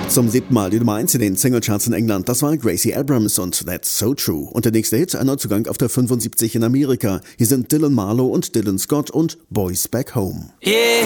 Zum 7. Mal die Nummer 1 in den Singlecharts in England, das war Gracie Abrams und That's So True. Und der nächste Hit, ein Neuzugang auf der 75 in Amerika. Hier sind Dylan Marlowe und Dylan Scott und Boys Back Home. Yeah,